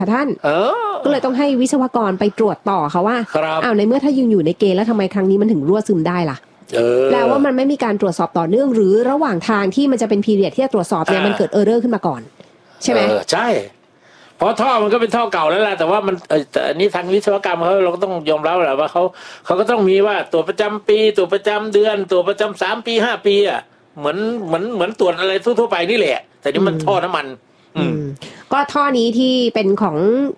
ท่านก็เลยต้องให้วิศวกรไปตรวจต่อเขาว่าในเมื่อถ้าอยู่ในเกณฑ์แล้วทำไมครั้งนี้มันถึงรั่วซึมได้ล่ะแปลว่ามันไม่มีการตรวจสอบต่อเนื่องหรือระหว่างทางที่มันจะเป็นพีเรียดที่จะตรวจสอบเนี่ยมันเกิดเออร์เรอร์ขึ้นมาก่อนใช่ไหมใช่เพราะท่อมันก็เป็นท่อเก่าแล้วแหละแต่ว่ามันแต่อันนี้ทางวิศวกรรมเขาเราก็ต้องยอมรับแหละว่าเขาก็ต้องมีว่าตัวประจำปีตัวประจำเดือนตัวประจำ3 ปี5 ปีอ่ะเหมือนตรวจอะไรทั่วไปนี่แหละแต่นี่มันท่อน้ำมันก็ท่อนี้ที่เป็นของ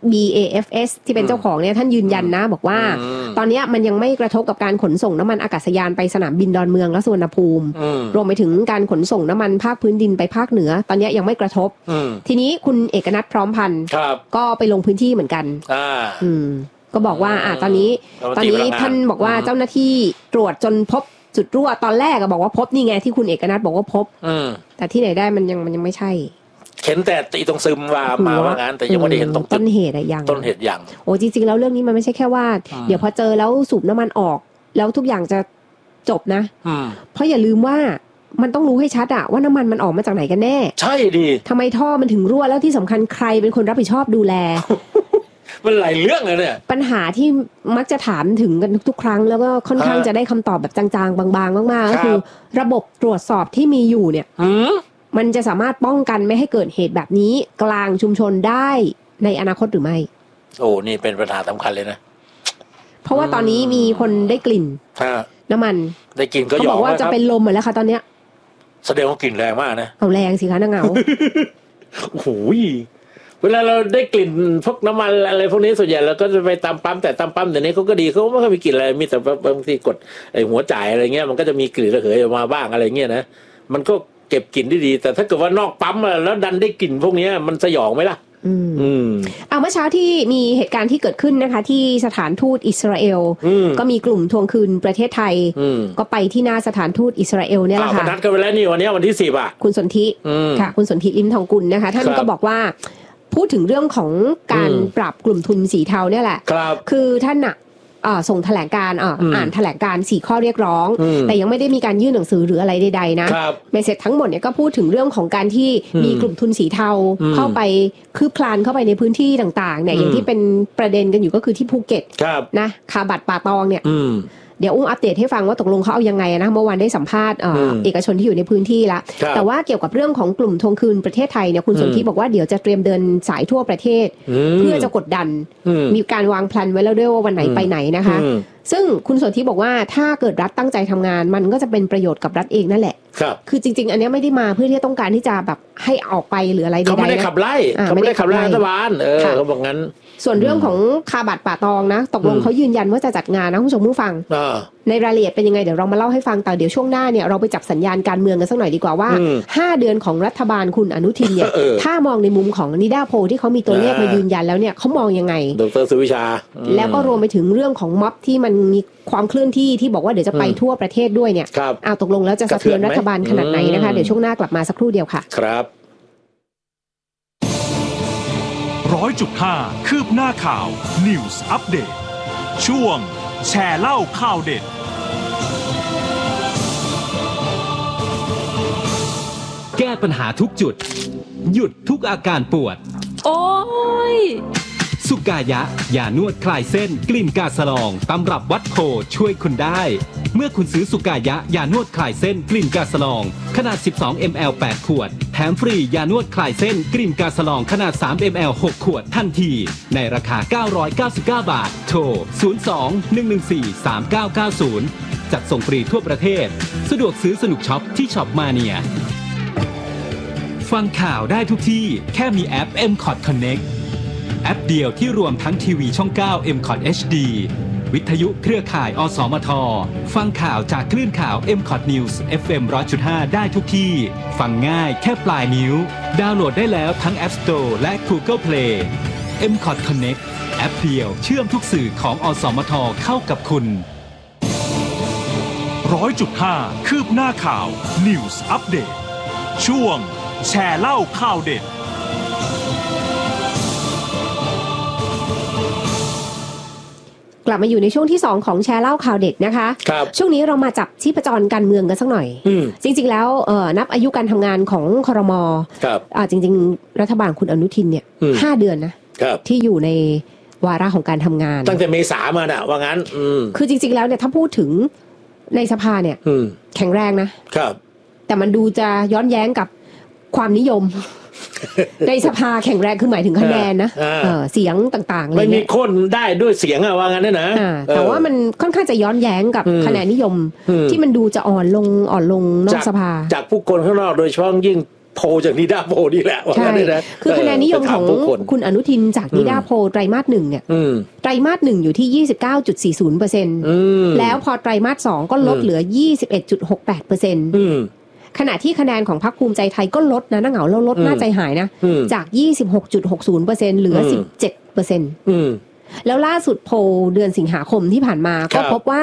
BAFS ที่เป็นเจ้าของเนี่ยท่านยืนยันนะบอกว่าตอนนี้มันยังไม่กระทบกับการขนส่งน้ำมันอากาศยานไปสนามบินดอนเมืองและสุวรรณภูมิรวมไปถึงการขนส่งน้ำมันภาคพื้นดินไปภาคเหนือตอนนี้ยังไม่กระทบทีนี้คุณเอกนัทพร้อมพันธ์ก็ไปลงพื้นที่เหมือนกันก็บอกว่าตอนนี้ท่านบอกว่าเจ้าหน้าที่ตรวจจนพบจุดรั่วตอนแรกก็บอกว่าพบนี่ไงที่คุณเอกนัทบอกว่าพบแต่ที่ไหนได้มันยังไม่ใช่เห็นแต่ตีตรงซึมมาว่างั้นแต่ยังไม่ได้เห็นตรงต้นเหตุอะไรอย่างต้นเหตุอย่างโอ้จริงๆแล้วเรื่องนี้มันไม่ใช่แค่ว่าเดี๋ยวพอเจอแล้วสูบน้ำมันออกแล้วทุกอย่างจะจบนะเพราะอย่าลืมว่ามันต้องรู้ให้ชัดอะว่าน้ำมันออกมาจากไหนกันแน่ใช่ดิทำไมท่อมันถึงรั่วแล้วที่สำคัญใครเป็นคนรับผิดชอบดูแลมันหลายเรื่องเลยเนี่ยปัญหาที่มักจะถามถึงกันทุกครั้งแล้วก็ค่อนข้างจะได้คำตอบแบบจางๆบางๆมากๆก็คือระบบตรวจสอบที่มีอยู่เนี่ยมันจะสามารถป้องกันไม่ให้เกิดเหตุแบบนี้กลางชุมชนได้ในอนาคตหรือไม่โอ้นี่เป็นปัญหาสำคัญเลยนะเพราะว่าตอนนี้มีคนได้กลิ่นน้ำมันได้กลิ่นก็เขาบอกว่าจะเป็นลมหมดแล้วค่ะตอนเนี้ยแสดงว่ากลิ่นแรงมากนะเอาแรงสิคะนางเหงาโอ้โหเวลาเราได้กลิ่นพวกน้ำมันอะไรพวกนี้ส่วนใหญ่เราก็จะไปตามปั๊มแต่ตามปั๊มเดี๋ยวนี้เขาก็ดีเขาไม่ค่อยมีกลิ่นอะไรมีแต่บางทีกดไอ้หัวจ่ายอะไรเงี้ยมันก็จะมีกลิ่นระเหยออกมาบ้างอะไรเงี้ยนะมันก็เก็บกลิ่นได้ดีแต่ถ้าเกิดว่านอกปั๊มแล้วดันได้กลิ่นพวกนี้มันสยองไหมล่ะเมื่อเช้าที่มีเหตุการณ์ที่เกิดขึ้นนะคะที่สถานทูตอิสราเอลก็มีกลุ่มทวงคืนประเทศไทยก็ไปที่หน้าสถานทูตอิสราเอลเนี่ยแหละค่ะนัดกันไปแล้วนี่วันนี้วันที่10 คุณสนธิค่ะคุณสนธิลิ้มทองกุลนะคะท่านก็บอกว่าพูดถึงเรื่องของการปรับกลุ่มทุนสีเทาเนี่ยแหละคือท่านส่งแถลงการอ่านแถลงการ4ข้อเรียกร้องแต่ยังไม่ได้มีการยื่นหนังสือหรืออะไรใดๆนะเมสเสจทั้งหมดเนี่ยก็พูดถึงเรื่องของการที่มีกลุ่มทุนสีเทาเข้าไปคืบคลานเข้าไปในพื้นที่ต่างๆเนี่ยอย่างที่เป็นประเด็นกันอยู่ก็คือที่ภูเก็ตนะคาบัดป่าตองเนี่ยเดี๋ยวอุ้มอัปเดตให้ฟังว่าตกลงเขาเอายังไงนะเมื่อวานได้สัมภาษณ์เอกชนที่อยู่ในพื้นที่ละแต่ว่าเกี่ยวกับเรื่องของกลุ่มทวงคืนประเทศไทยเนี่ยคุณสนธิบอกว่าเดี๋ยวจะเตรียมเดินสายทั่วประเทศเพื่อจะกดดันมีการวางแผนไว้แล้วด้วยว่าวันไหนไปไหนนะคะซึ่งคุณสนธิบอกว่าถ้าเกิดรัฐตั้งใจทำงานมันก็จะเป็นประโยชน์กับรัฐเองนั่นแหละคือจริงๆอันนี้ไม่ได้มาเพื่อที่ต้องการที่จะแบบให้ออกไปหรืออะไรใดๆเขาไม่ได้ขับไล่เขาไม่ได้ขับไล่รัฐบาลเขาบอกงั้นส่วนเรื่องของคาบัดป่าตองนะตกลงเขายืนยันว่าจะจัดงานนะคุณผู้ชมผู้ฟังในรายละเอียดเป็นยังไงเดี๋ยวเรามาเล่าให้ฟังแต่เดี๋ยวช่วงหน้าเนี่ยเราไปจับสัญญาณการเมืองกันสักหน่อยดีกว่าว่า5เดือนของรัฐบาลคุณอนุทินเนี่ยถ้ามองในมุมของนิดาโพที่เขามีตัวเลขมายืนยันแล้วเนี่ยเขามองยังไงดร.สุวิชาแล้วก็รวมไปถึงเรื่องของม็อบที่มันมีความเคลื่อนที่ที่บอกว่าเดี๋ยวจะไปทั่วประเทศด้วยเนี่ยตกลงแล้วจะสะเทือนรัฐบาลขนาดไหนนะคะเดี๋ยวช่วงหน้ากลับมาสักครู่เดียวค่ะครับ 100.5 คืบหน้าข่าว News Update ช่วงแชร์เล่าข่าวเด็ดแก้ปัญหาทุกจุดหยุดทุกอาการปวดโอ้ยสุกายะยานวดคลายเส้นกลิ่นกาสลองตำรับวัดโพช่วยคุณได้เมื่อคุณซื้อสุกายะยานวดคลายเส้นกลิ่นกาสลองขนาด12 ml 8 ขวดแถมฟรียานวดคลายเส้นกลิ่นกาสลองขนาด3 ml 6 ขวดทันทีในราคา999 บาทโทร02-114-3990จัดส่งฟรีทั่วประเทศสะดวกซื้อสนุกช็อปที่ช็อปมาเนียฟังข่าวได้ทุกที่แค่มีแอป MCOT Connect แอปเดียวที่รวมทั้งทีวีช่อง 9 MCOT HD วิทยุเครือข่ายอสมทฟังข่าวจากคลื่นข่าว MCOT News FM 100.5 ได้ทุกที่ฟังง่ายแค่ปลายนิ้วดาวน์โหลดได้แล้วทั้ง App Store และ Google Play MCOT Connect แอปเดียวเชื่อมทุกสื่อของอสมทเข้ากับคุณ 100.5 คืบหน้าข่าว News Update ช่วงแชร์เล่าข่าวเด็ดกลับมาอยู่ในช่วงที่2ของแชร์เล่าข่าวเด็ดนะคะช่วงนี้เรามาจับชีพจรการเมืองกันสักหน่อยจริงๆแล้วนับอายุการทำงานของครม.จริงๆรัฐบาลคุณอนุทินเนี่ย5 เดือนนะที่อยู่ในวาระของการทำงานตั้งแต่เมษามาน่ะว่างั้นคือจริงๆแล้วเนี่ยถ้าพูดถึงในสภาเนี่ยแข็งแรงนะครับแต่มันดูจะย้อนแย้งกับความนิยม ในสภาแข็งแรงคือหมายถึงคะแนนนะเสียงต่างๆไม่มีคนได้ด้วยเสียงอะว่างั้นนะแต่ว่ามันค่อนข้างจะย้อนแย้งกับคะแนนนิยมที่มันดูจะอ่อนลงนอกสภาจากผู้คนข้างนอกโดยเฉพาะยิ่งโพจากนิดาโพนี่แหละใช่คือคะแนนนิยมของคุณอนุทินจากนิดาโพไตรมาส 1เนี่ยไตรมาส 1อยู่ที่ 29.40% แล้วพอไตรมาส 2ก็ลดเหลือ 21.68%ขณะที่คะแนนของพรรคภูมิใจไทยก็ลดนะน่าเหงาแล้วลดน่าใจหายนะจาก 26.60% เหลือ 17%แล้วล่าสุดโพลเดือนสิงหาคมที่ผ่านมาก็พบว่า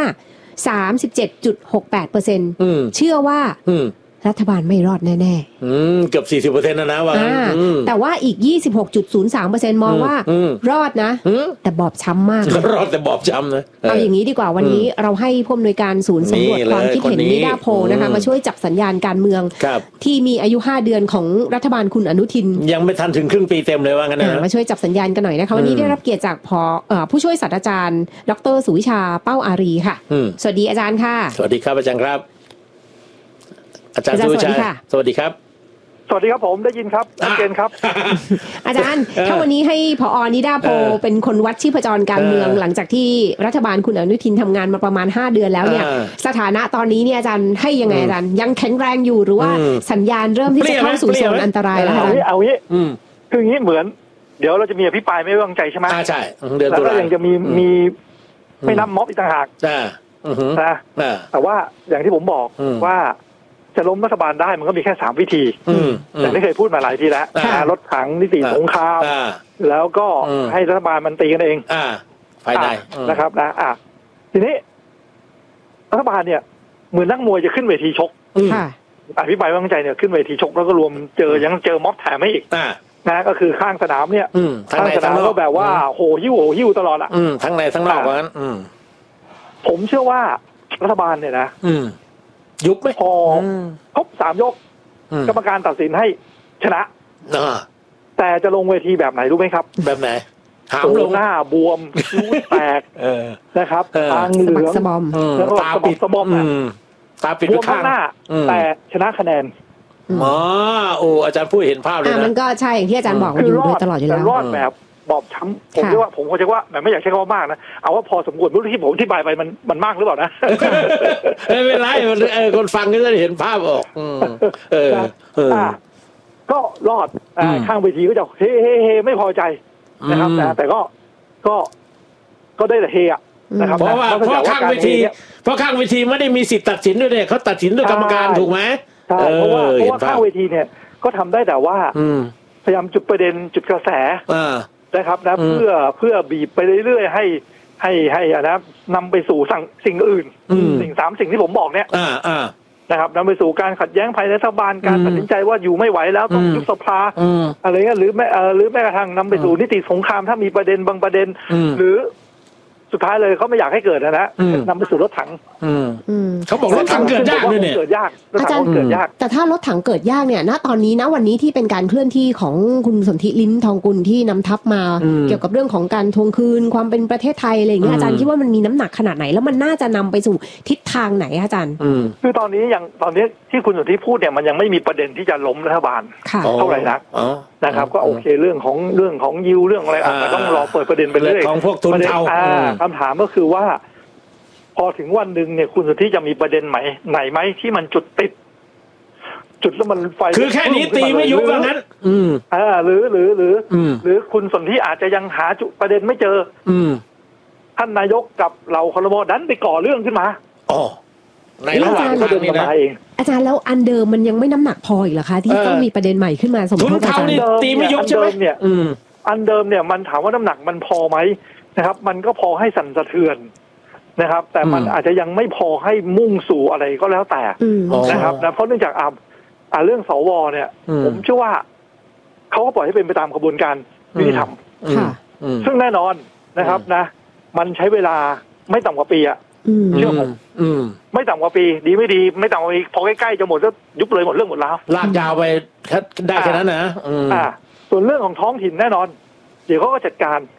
37.68% เชื่อว่ารัฐบาลไม่รอดแน่ๆเกือบ 40% นะว่าแต่ว่าอีก 26.03% มองว่ารอดนะแต่บอบช้ำมากรอดแต่บอบช้ำนะเอาอย่างนี้ดีกว่าวันนี้เราให้ผู้อำนวยการศูนย์สำรวจความคิดเห็นนิดาโพนะคะมาช่วยจับสัญญาณการเมืองที่มีอายุ5เดือนของรัฐบาลคุณอนุทินยังไม่ทันถึงครึ่งปีเต็มเลยว่างั้นนะมาช่วยจับสัญญาณกันหน่อยนะคะวันนี้ได้รับเกียรติจากผู้ช่วยศาสตราจารย์ดร.สุวิชาเป้าอารีค่ะสวัสดีอาจารย์ค่ะสวัสดีครับอาจารย์ครับอาจารย์สุวิชาสวัสดีครับสวัสดีครับผมได้ยินครับชัดเจนครับอาจารย์ถ้าวันนี้ให้ผอ.นิดาโพเป็นคนวัดชีพจรการเมืองหลังจากที่รัฐบาลคุณอนุทินทำงานมาประมาณ5เดือนแล้วเนี่ยสถานะตอนนี้เนี่ยอาจารย์ให้ยังไงอาจารย์ยังแข็งแรงอยู่หรือว่าสัญญาณเริ่มที่จะเข้าสู่โซนอันตรายแล้วคะเอางี้คืออย่างนี้เหมือนเดี๋ยวเราจะมีอภิปรายไม่ไว้วางใจใช่ไหมใช่แล้วก็ยังจะมีไม่นับม็อบอีกต่างหากนะแต่ว่าอย่างที่ผมบอกว่าจะล้มรัฐบาลได้มันก็มีแค่3วิธีอย่างที่เคยพูดมาหลายทีแล้วรถถังนิติสงครามแล้วก็ให้รัฐบาลมันตีกันเองภายในนะครับนะทีนี้รัฐบาลเนี่ยเหมือนนักมวยจะขึ้นเวทีชกอภิปรายไม่ไว้วางใจเนี่ยขึ้นเวทีชกแล้วก็รวมยังเจอม็อบแถมไม่อีกนะก็คือข้างสนามเนี่ยข้างสนามก็แบบว่าโหหิ้วตลอดละทั้งในทั้งนอกว่างั้นผมเชื่อว่ารัฐบาลเนี่ยนะยุบไหมพอครบ3 ยกกรรมการตัดสินให้ชนะแต่จะลงเวทีแบบไหนรู้ไหมครับแบบไหนถามลงหน้าบวมคิ้วแตกนะครับตาเหลืองแล้วก็ตาปิดสะบอมตาปิดข้างหน้าแต่ชนะคะแนนโอ้อาจารย์พูดเห็นภาพเลยนะมันก็ใช่อย่างที่อาจารย์บอกว่าอยู่ตลอดอยู่แล้วรอดแบบบอบช้ำผมเรียกว่าผมเข้าใจว่าแบบไม่อยากใช้คำว่ามากนะเอาว่าพอสมควรรู้ที่ผมอธิบายไปมันมากหรือเปล่านะไม่เป็นไรคนฟังก็จะเห็นภาพออกก็รอดข้างเวทีก็จะเฮ้ไม่พอใจนะครับแต่ก็ได้แต่เฮอะนะครับเพราะข้างเวทีไม่ได้มีสิทธิ์ตัดสินด้วยเนี่ยเขาตัดสินด้วยกรรมการถูกไหมเพราะว่าข้างเวทีเนี่ยก็ทำได้แต่ว่าพยายามจุดประเด็นจุดกระแสนะครับนะเพื่อบีบไปเรื่อยๆให้นะนำไปสู่สิ่งอื่นสิ่งที่ผมบอกเนี่ยนะครับนำไปสู่การขัดแย้งภายในรัฐบาลการตัดสินใจว่าอยู่ไม่ไหวแล้วต้องยุบสภาอะไรเงี้ยหรือแม้กระทั่งนำไปสู่นิติสงครามถ้ามีประเด็นบางประเด็นหรือสุดท้ายเลยเขาไม่อยากให้เกิดนะนำไปสู่รถถังเขาบอกรถถังเกิดยากเลยเนี่ยเกิดยากอาจารย์เกิดยากแต่ถ้ารถถังเกิดยากเนี่ยณตอนนี้นะวันนี้ที่เป็นการเคลื่อนที่ของคุณสนธิลิ้มทองกุลที่นำทัพมาเกี่ยวกับเรื่องของการทวงคืนความเป็นประเทศไทยอะไรอย่างเงี้ยอาจารย์คิดว่ามันมีน้ำหนักขนาดไหนแล้วมันน่าจะนำไปสู่ทิศทางไหนอาจารย์คือตอนนี้ที่คุณสนธิพูดเนี่ยมันยังไม่มีประเด็นที่จะล้มรัฐบาลเท่าไหร่นักนะครับก็โอเคเรื่องของยิวเรื่องอะไรอาจจะต้องรอเปิดประเด็นไปเรื่อยของพวกทุนเทาคำถามก็คือว่าพอถึงวันหนึ่งเนี่ยคุณสุทธิจะมีประเด็นไหมที่มันจุดติดจุดแล้วมันไฟคือแค่นี้ตีไม่ยุบว่างั้นหรือคุณสนธิอาจจะยังหาจุดประเด็นไม่เจอท่านนายกกับเราครม.ดันไปก่อเรื่องขึ้นมาในระหว่างก็เดินมาเองอาจารย์แล้วอันเดิมมันยังไม่น้ำหนักพออีกเหรอคะที่ต้องมีประเด็นใหม่ขึ้นมาสมมติอาจารย์ตีไม่ยุบใช่ไหมเนี่ยอันเดิมเนี่ยมันถามว่าน้ำหนักมันพอไหมนะครับมันก็พอให้สั่นสะเทือนนะครับแต่มันอาจจะยังไม่พอให้มุ่งสู่อะไรก็แล้วแต่นะครับนะเพราะเนื่องจากเรื่องสวเนี่ยผมเชื่อว่าเขาก็ปล่อยให้เป็นไปตามกระบวนการยุติธรรมซึ่งแน่นอนนะครับนะมันใช้เวลาไม่ต่ำกว่าปีเชื่อผมไม่ต่ำกว่าปีดีไม่ดีไม่ต่ำกว่าปีพอใกล้ๆจะหมดก็ยุบเลยหมดเรื่องหมดแล้วลากยาวไปได้แค่นั้นนะส่วนเรื่องของท้องถิ่นแน่นอนเดี๋ยวเขาก็จัดการ